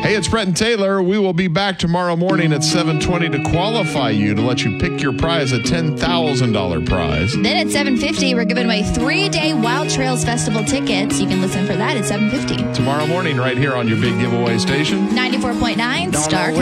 Hey, it's Brett and Taylor. We will be back tomorrow morning at 7:20 to qualify you to let you pick your prize, a $10,000 prize. Then at 7:50, we're giving away 3-day Wild Trails Festival tickets. You can listen for that at 7:50. Tomorrow morning right here on your big giveaway station. 94.9 Star